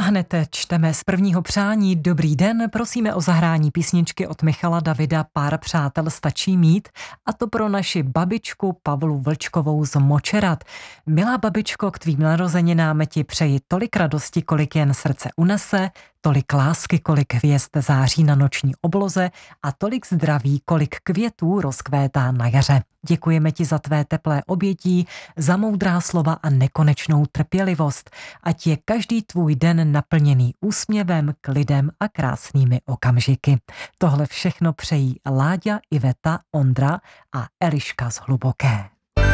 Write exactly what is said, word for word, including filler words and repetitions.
hned čteme z prvního přání. Dobrý den, prosíme o zahrání písničky od Michala Davida Pár přátel stačí mít, a to pro naši babičku Pavlu Vlčkovou z Močerat. Milá babičko, k tvým narozeninám ti přeji tolik radosti, kolik jen srdce unese, tolik lásky, kolik hvězd září na noční obloze a tolik zdraví, kolik květů rozkvétá na jaře. Děkujeme ti za tvé teplé obětí, za moudrá slova a nekonečnou trpělivost. Ať je každý tvůj den naplněný úsměvem, klidem a krásnými okamžiky. Tohle všechno přejí Láďa, Iveta, Ondra a Eliška z Hluboké.